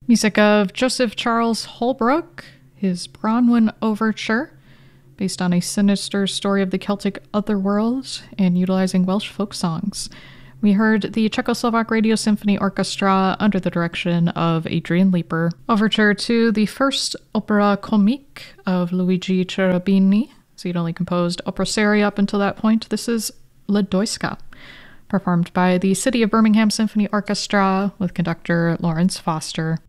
Music of Joseph Charles Holbrook, his Bronwyn Overture, based on a sinister story of the Celtic otherworld and utilizing Welsh folk songs. We heard the Czechoslovak Radio Symphony Orchestra under the direction of Adrian Leeper. Overture to the first opera comique of Luigi Cherubini. So he'd only composed opera seria up until that point. This is La Doiska, performed by the City of Birmingham Symphony Orchestra with conductor Lawrence Foster.